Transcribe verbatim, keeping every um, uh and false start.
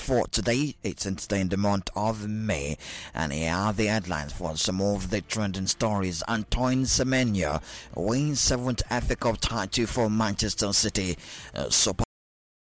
for today. It's today in the month of May, and here are the headlines for some of the trending stories. Antoine Semenyo wins seventh F A Cup title for Manchester City. Uh, Super